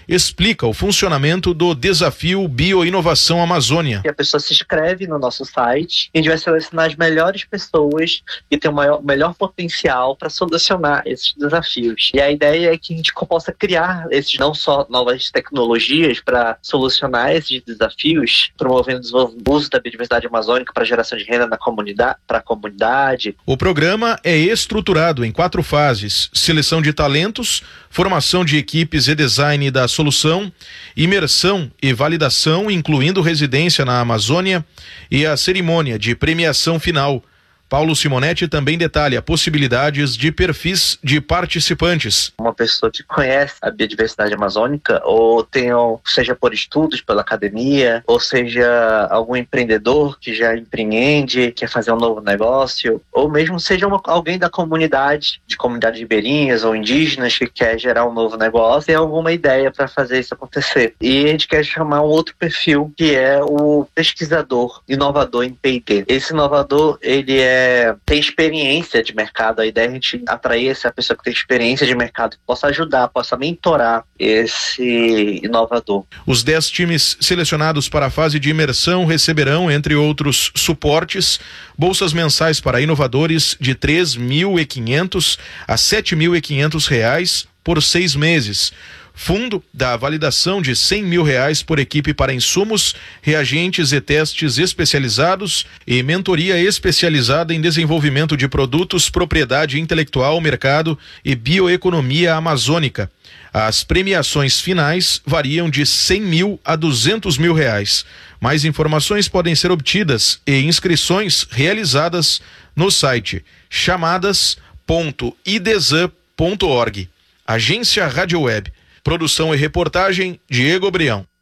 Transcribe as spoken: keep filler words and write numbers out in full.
explica o funcionamento do Desafio Bioinovação Amazônia. E a pessoa se inscreve no nosso site e a gente vai selecionar as melhores pessoas que têm o maior, melhor potencial para solucionar esses desafios. E a ideia é que a gente possa criar esses não só novas tecnologias para solucionar esses desafios, promovendo o uso da biodiversidade amazônica para geração de renda na comunidade, para a comunidade. O programa é estruturado em quatro fases: seleção de talentos, formação de equipes e design da solução, imersão e validação, incluindo residência na Amazônia, e a cerimônia de premiação final. Paulo Simonetti também detalha possibilidades de perfis de participantes. Uma pessoa que conhece a biodiversidade amazônica, ou tenha, seja por estudos pela academia, ou seja algum empreendedor que já empreende, quer fazer um novo negócio, ou mesmo seja uma, alguém da comunidade, de comunidades ribeirinhas ou indígenas que quer gerar um novo negócio, tem alguma ideia para fazer isso acontecer. E a gente quer chamar um outro perfil, que é o pesquisador inovador em P e T. Esse inovador, ele é É, tem experiência de mercado. A ideia é a gente atrair essa pessoa que tem experiência de mercado, que possa ajudar, possa mentorar esse inovador. Os dez times selecionados para a fase de imersão receberão, entre outros suportes, bolsas mensais para inovadores de três mil e quinhentos a sete mil e quinhentos reais por seis meses. Fundo da validação de cem mil reais por equipe para insumos, reagentes e testes especializados e mentoria especializada em desenvolvimento de produtos, propriedade intelectual, mercado e bioeconomia amazônica. As premiações finais variam de cem mil a duzentos mil reais. Mais informações podem ser obtidas e inscrições realizadas no site chamadas ponto idesan ponto org. Agência Rádio Web. Produção e reportagem, Diego Brião.